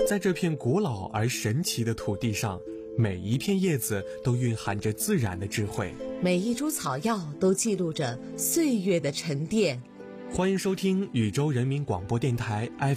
在这片古老而神奇的土地上，每一片叶子都蕴含着自然的智慧， 每一株草药都记录着岁月的沉淀。 欢迎收听禹州人民广播电台